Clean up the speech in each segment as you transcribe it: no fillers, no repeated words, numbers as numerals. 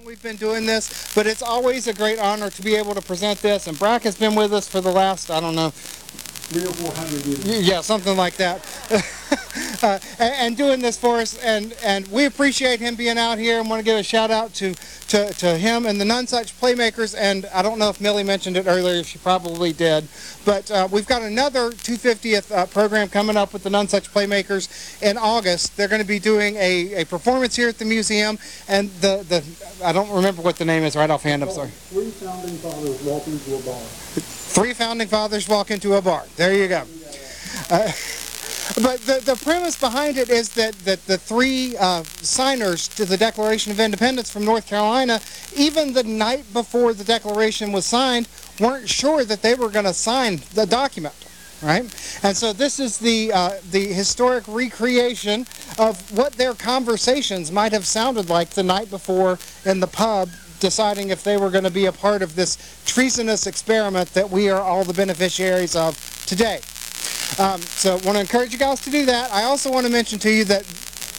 long we've been doing this, but it's always a great honor to be able to present this. And Brack has been with us for the last, I don't know, 300 or 400 years. Yeah, something like that. And doing this for us, and we appreciate him being out here, and want to give a shout out to him and the Nonesuch Playmakers. And I don't know if Millie mentioned it earlier, she probably did, but we've got another 250th program coming up with the Nonesuch Playmakers in August. They're going to be doing a performance here at the museum, and I don't remember what the name is right offhand, I'm sorry. Three Founding Fathers Walk into a Bar. Three Founding Fathers Walk into a Bar. There you go. But the premise behind it is that the three signers to the Declaration of Independence from North Carolina, even the night before the Declaration was signed, weren't sure that they were going to sign the document, right? And so this is the historic recreation of what their conversations might have sounded like the night before in the pub, deciding if they were going to be a part of this treasonous experiment that we are all the beneficiaries of today. So I want to encourage you guys to do that. I also want to mention to you that,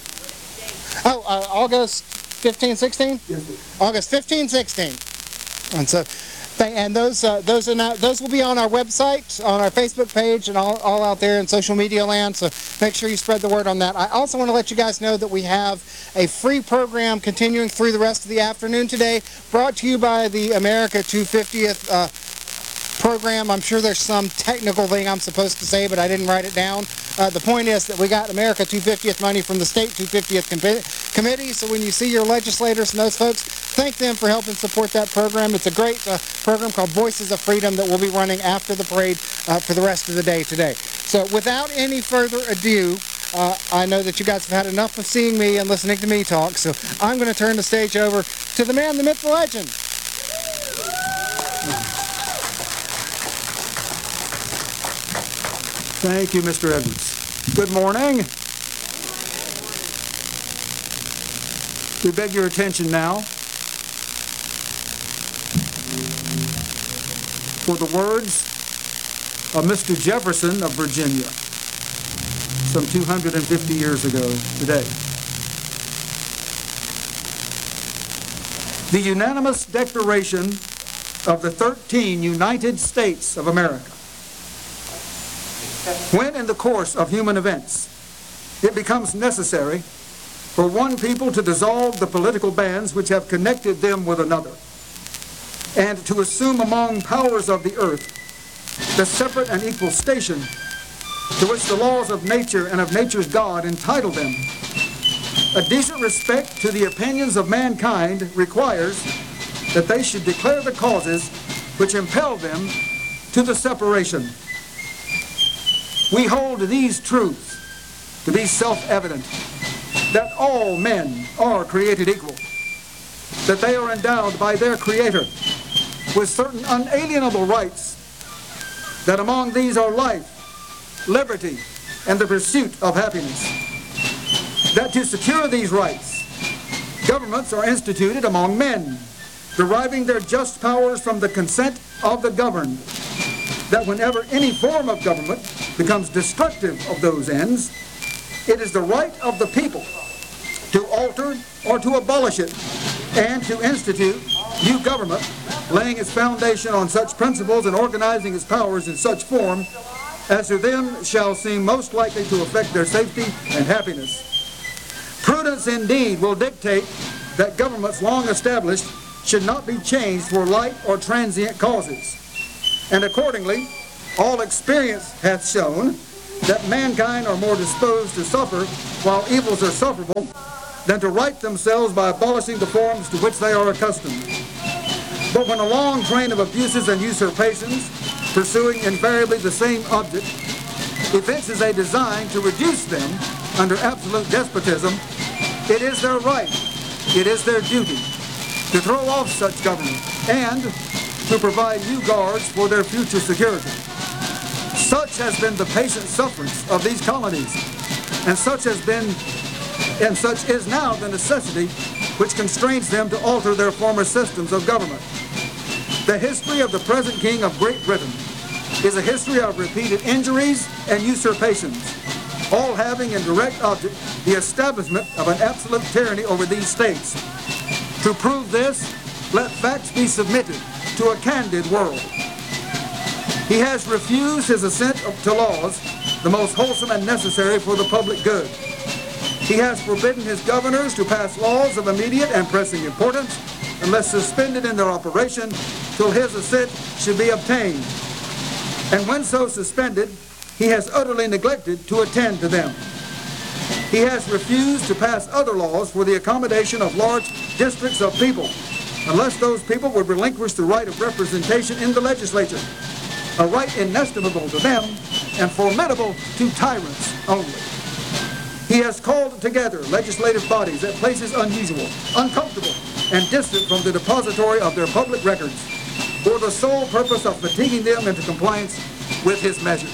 August 15, 16? Yes, August 15, 16. And so, those will be on our website, on our Facebook page, and all out there in social media land, so make sure you spread the word on that. I also want to let you guys know that we have a free program continuing through the rest of the afternoon today, brought to you by the America 250th program. I'm sure there's some technical thing I'm supposed to say, but I didn't write it down. The point is that we got America 250th money from the state 250th committee, so when you see your legislators and those folks, thank them for helping support that program. It's a great program called Voices of Freedom that will be running after the parade for the rest of the day today. So without any further ado, I know that you guys have had enough of seeing me and listening to me talk, so I'm going to turn the stage over to the man, the myth, the legend. Thank you, Mr. Edwards. Good morning. We beg your attention now for the words of Mr. Jefferson of Virginia, some 250 years ago today. The unanimous declaration of the 13 United States of America. When in the course of human events it becomes necessary for one people to dissolve the political bands which have connected them with another, and to assume among powers of the earth the separate and equal station to which the laws of nature and of nature's God entitle them, a decent respect to the opinions of mankind requires that they should declare the causes which impel them to the separation. We hold these truths to be self-evident, that all men are created equal, that they are endowed by their Creator with certain unalienable rights, that among these are life, liberty, and the pursuit of happiness, that to secure these rights, governments are instituted among men, deriving their just powers from the consent of the governed, that whenever any form of government becomes destructive of those ends, it is the right of the people to alter or to abolish it, and to institute new government, laying its foundation on such principles and organizing its powers in such form as to them shall seem most likely to affect their safety and happiness. Prudence indeed will dictate that governments long established should not be changed for light or transient causes, and accordingly all experience hath shown that mankind are more disposed to suffer while evils are sufferable than to right themselves by abolishing the forms to which they are accustomed. But when a long train of abuses and usurpations, pursuing invariably the same object, evinces a design to reduce them under absolute despotism, it is their right, it is their duty, to throw off such government and to provide new guards for their future security. Such has been the patient sufferance of these colonies, and such is now the necessity which constrains them to alter their former systems of government. The history of the present King of Great Britain is a history of repeated injuries and usurpations, all having in direct object the establishment of an absolute tyranny over these states. To prove this, let facts be submitted to a candid world. He has refused his assent to laws, the most wholesome and necessary for the public good. He has forbidden his governors to pass laws of immediate and pressing importance unless suspended in their operation till his assent should be obtained. And when so suspended, he has utterly neglected to attend to them. He has refused to pass other laws for the accommodation of large districts of people, unless those people would relinquish the right of representation in the legislature, a right inestimable to them and formidable to tyrants only. He has called together legislative bodies at places unusual, uncomfortable, and distant from the depository of their public records, for the sole purpose of fatiguing them into compliance with his measures.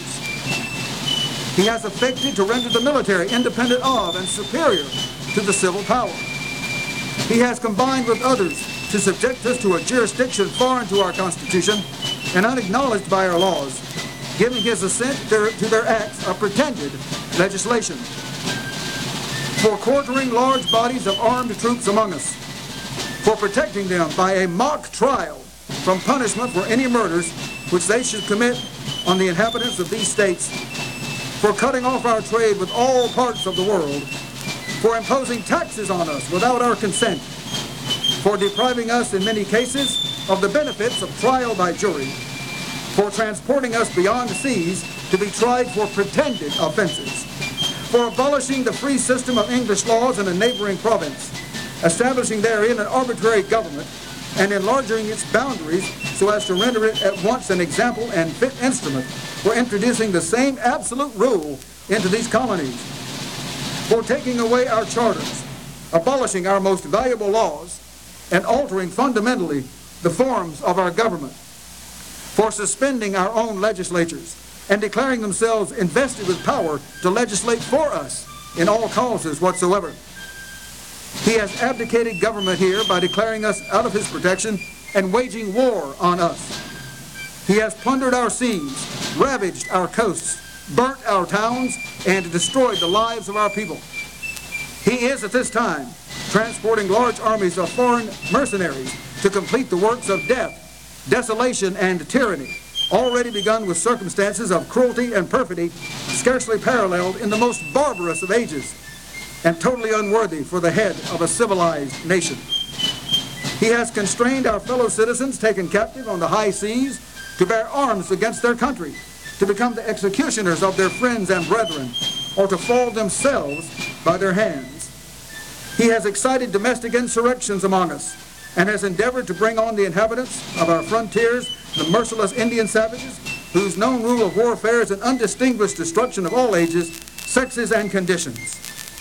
He has affected to render the military independent of and superior to the civil power. He has combined with others to subject us to a jurisdiction foreign to our Constitution and unacknowledged by our laws, giving his assent to their acts of pretended legislation. For quartering large bodies of armed troops among us, for protecting them by a mock trial from punishment for any murders which they should commit on the inhabitants of these states, for cutting off our trade with all parts of the world, for imposing taxes on us without our consent, for depriving us in many cases of the benefits of trial by jury, for transporting us beyond the seas to be tried for pretended offenses, for abolishing the free system of English laws in a neighboring province, establishing therein an arbitrary government, and enlarging its boundaries so as to render it at once an example and fit instrument for introducing the same absolute rule into these colonies, for taking away our charters, abolishing our most valuable laws, and altering fundamentally the forms of our government, for suspending our own legislatures and declaring themselves invested with power to legislate for us in all causes whatsoever. He has abdicated government here by declaring us out of his protection and waging war on us. He has plundered our seas, ravaged our coasts, burnt our towns, and destroyed the lives of our people. He is at this time transporting large armies of foreign mercenaries to complete the works of death, desolation, and tyranny, already begun with circumstances of cruelty and perfidy scarcely paralleled in the most barbarous of ages, and totally unworthy for the head of a civilized nation. He has constrained our fellow citizens taken captive on the high seas to bear arms against their country, to become the executioners of their friends and brethren, or to fall themselves by their hands. He has excited domestic insurrections among us, and has endeavored to bring on the inhabitants of our frontiers the merciless Indian savages, whose known rule of warfare is an undistinguished destruction of all ages, sexes, and conditions.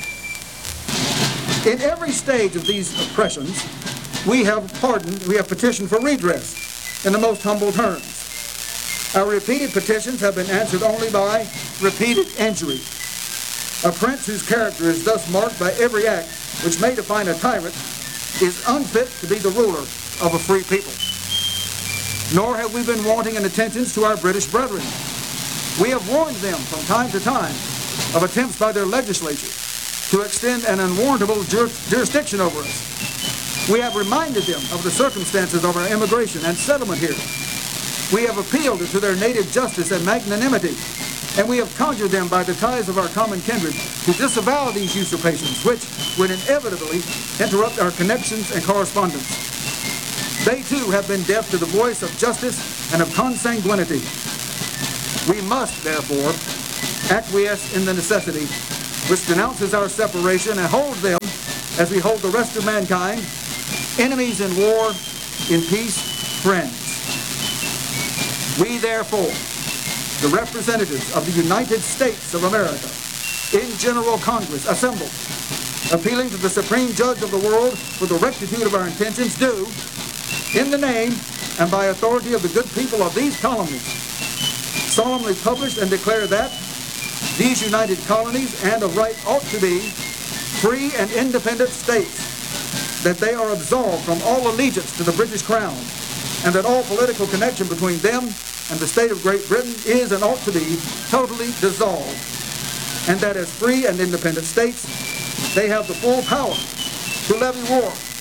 In every stage of these oppressions, we have petitioned for redress in the most humble terms. Our repeated petitions have been answered only by repeated injury. A prince whose character is thus marked by every act which may define a tyrant is unfit to be the ruler of a free people. Nor have we been wanting in attentions to our British brethren. We have warned them from time to time of attempts by their legislature to extend an unwarrantable jurisdiction over us. We have reminded them of the circumstances of our immigration and settlement here. We have appealed to their native justice and magnanimity, and we have conjured them by the ties of our common kindred to disavow these usurpations, which would inevitably interrupt our connections and correspondence. They too have been deaf to the voice of justice and of consanguinity. We must, therefore, acquiesce in the necessity which denounces our separation and hold them, as we hold the rest of mankind, enemies in war, in peace, friends. We, therefore, the representatives of the United States of America, in General Congress assembled, appealing to the Supreme Judge of the world for the rectitude of our intentions, do, in the name and by authority of the good people of these colonies, solemnly publish and declare that these united colonies and of right ought to be free and independent states, that they are absolved from all allegiance to the British Crown, and that all political connection between them and the state of Great Britain is and ought to be totally dissolved, and that as free and independent states, they have the full power to levy war,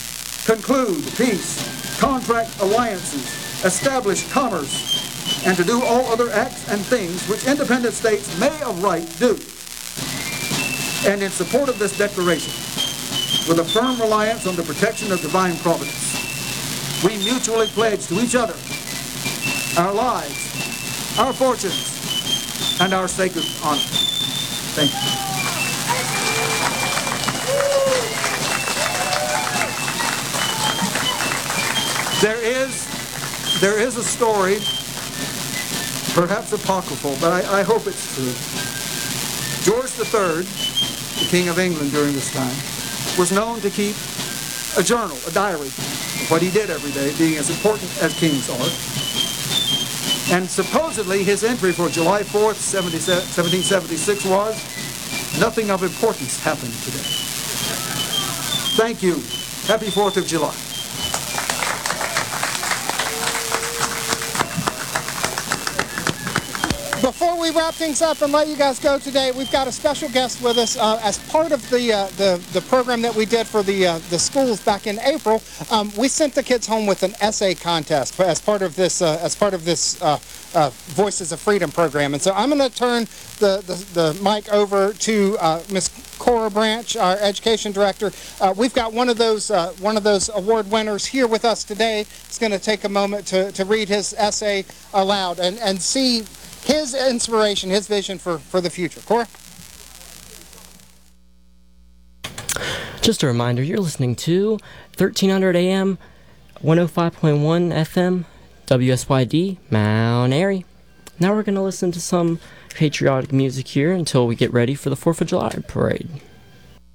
conclude peace, contract alliances, establish commerce, and to do all other acts and things which independent states may of right do. And in support of this declaration, with a firm reliance on the protection of divine providence, we mutually pledge to each other our lives, our fortunes, and our sacred honor. Thank you. There is a story, perhaps apocryphal, but I hope it's true. George III, the King of England during this time, was known to keep a journal, a diary, of what he did every day, being as important as kings are. And supposedly his entry for July 4th, 1776 was, "Nothing of importance happened today." Thank you. Happy 4th of July. Before we wrap things up and let you guys go today, we've got a special guest with us as part of the program that we did for the schools back in April. We sent the kids home with an essay contest as part of this Voices of Freedom program, and so I'm going to turn the mic over to Miss Cora Branch, our education director. We've got one of those award winners here with us today. He's going to take a moment to read his essay aloud and see his inspiration, his vision for the future. Cora? Just a reminder, you're listening to 1300 AM, 105.1 FM, WSYD, Mount Airy. Now we're going to listen to some patriotic music here until we get ready for the 4th of July parade.